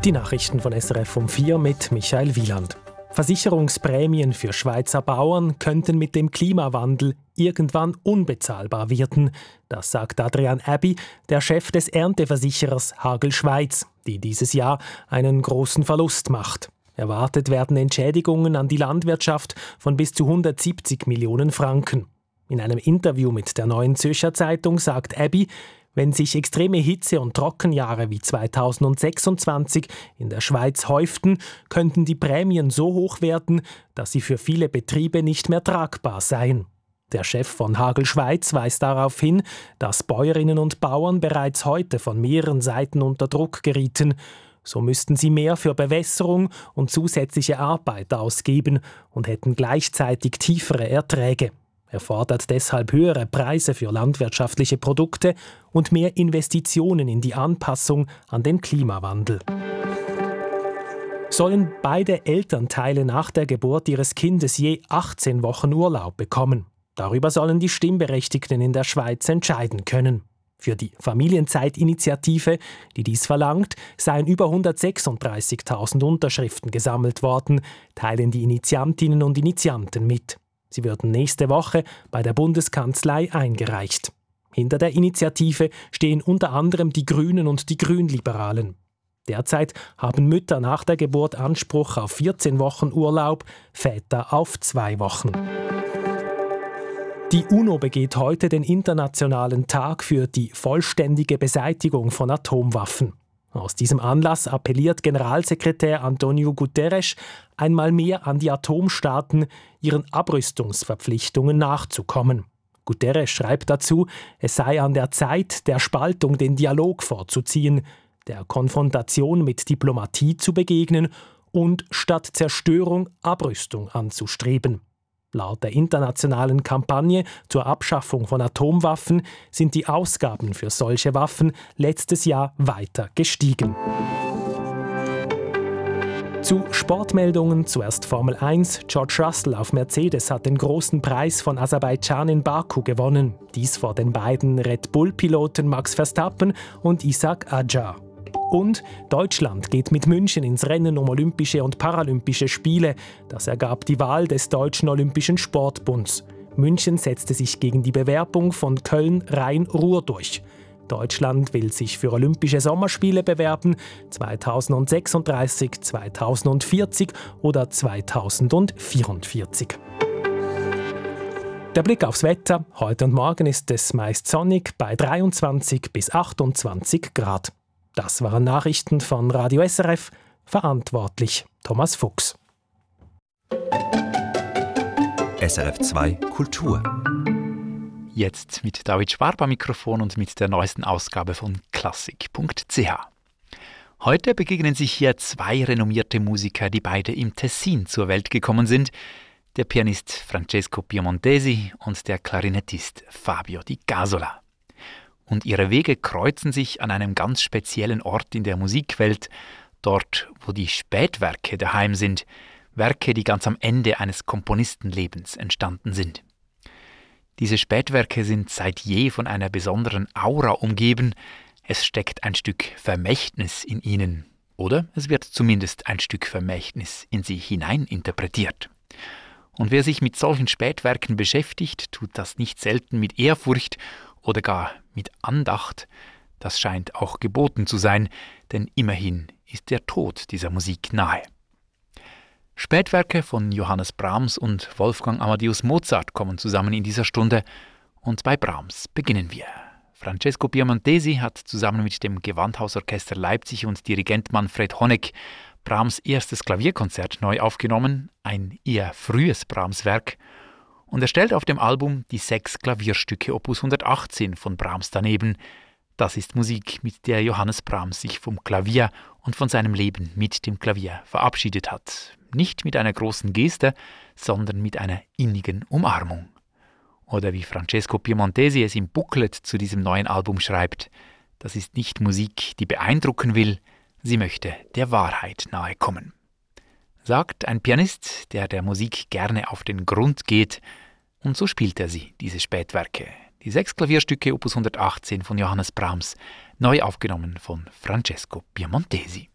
Die Nachrichten von SRF um 4 mit Michael Wieland. Versicherungsprämien für Schweizer Bauern könnten mit dem Klimawandel irgendwann unbezahlbar werden. Das sagt Adrian Abbey, der Chef des Ernteversicherers Hagel Schweiz, die dieses Jahr einen großen Verlust macht. Erwartet werden Entschädigungen an die Landwirtschaft von bis zu 170 Millionen Franken. In einem Interview mit der Neuen Zürcher Zeitung sagt Abbey, wenn sich extreme Hitze- und Trockenjahre wie 2026 in der Schweiz häuften, könnten die Prämien so hoch werden, dass sie für viele Betriebe nicht mehr tragbar seien. Der Chef von Hagel Schweiz weist darauf hin, dass Bäuerinnen und Bauern bereits heute von mehreren Seiten unter Druck gerieten. So müssten sie mehr für Bewässerung und zusätzliche Arbeit ausgeben und hätten gleichzeitig tiefere Erträge. Er fordert deshalb höhere Preise für landwirtschaftliche Produkte und mehr Investitionen in die Anpassung an den Klimawandel. Sollen beide Elternteile nach der Geburt ihres Kindes je 18 Wochen Urlaub bekommen? Darüber sollen die Stimmberechtigten in der Schweiz entscheiden können. Für die Familienzeitinitiative, die dies verlangt, seien über 136.000 Unterschriften gesammelt worden, teilen die Initiantinnen und Initianten mit. Sie würden nächste Woche bei der Bundeskanzlei eingereicht. Hinter der Initiative stehen unter anderem die Grünen und die Grünliberalen. Derzeit haben Mütter nach der Geburt Anspruch auf 14 Wochen Urlaub, Väter auf 2 Wochen. Die UNO begeht heute den Internationalen Tag für die vollständige Beseitigung von Atomwaffen. Aus diesem Anlass appelliert Generalsekretär António Guterres einmal mehr an die Atomstaaten, ihren Abrüstungsverpflichtungen nachzukommen. Guterres schreibt dazu, es sei an der Zeit, der Spaltung den Dialog vorzuziehen, der Konfrontation mit Diplomatie zu begegnen und statt Zerstörung Abrüstung anzustreben. Laut der internationalen Kampagne zur Abschaffung von Atomwaffen sind die Ausgaben für solche Waffen letztes Jahr weiter gestiegen. Zu Sportmeldungen zuerst Formel 1. George Russell auf Mercedes hat den großen Preis von Aserbaidschan in Baku gewonnen. Dies vor den beiden Red Bull-Piloten Max Verstappen und Ishaq Adjar. Und Deutschland geht mit München ins Rennen um Olympische und Paralympische Spiele. Das ergab die Wahl des Deutschen Olympischen Sportbunds. München setzte sich gegen die Bewerbung von Köln-Rhein-Ruhr durch. Deutschland will sich für Olympische Sommerspiele bewerben, 2036, 2040 oder 2044. Der Blick aufs Wetter. Heute und morgen ist es meist sonnig bei 23 bis 28 Grad. Das waren Nachrichten von Radio SRF, verantwortlich Thomas Fuchs. SRF 2 Kultur. Jetzt mit David Schwab am Mikrofon und mit der neuesten Ausgabe von klassik.ch. Heute begegnen sich hier zwei renommierte Musiker, die beide im Tessin zur Welt gekommen sind. Der Pianist Francesco Piemontesi und der Klarinettist Fabio Di Gasola. Und ihre Wege kreuzen sich an einem ganz speziellen Ort in der Musikwelt, dort, wo die Spätwerke daheim sind, Werke, die ganz am Ende eines Komponistenlebens entstanden sind. Diese Spätwerke sind seit je von einer besonderen Aura umgeben, es steckt ein Stück Vermächtnis in ihnen, oder es wird zumindest ein Stück Vermächtnis in sie hineininterpretiert. Und wer sich mit solchen Spätwerken beschäftigt, tut das nicht selten mit Ehrfurcht oder gar mit Andacht. Das scheint auch geboten zu sein, denn immerhin ist der Tod dieser Musik nahe. Spätwerke von Johannes Brahms und Wolfgang Amadeus Mozart kommen zusammen in dieser Stunde und bei Brahms beginnen wir. Francesco Piemontesi hat zusammen mit dem Gewandhausorchester Leipzig und Dirigent Manfred Honeck Brahms erstes Klavierkonzert neu aufgenommen, ein eher frühes Brahms-Werk, und er stellt auf dem Album die 6 Klavierstücke Opus 118 von Brahms daneben. Das ist Musik, mit der Johannes Brahms sich vom Klavier und von seinem Leben mit dem Klavier verabschiedet hat. Nicht mit einer großen Geste, sondern mit einer innigen Umarmung. Oder wie Francesco Piemontesi es im Booklet zu diesem neuen Album schreibt, das ist nicht Musik, die beeindrucken will, sie möchte der Wahrheit nahe kommen. Sagt ein Pianist, der Musik gerne auf den Grund geht, und so spielt er sie, diese Spätwerke. Die 6 Klavierstücke Opus 118 von Johannes Brahms, neu aufgenommen von Francesco Piemontesi.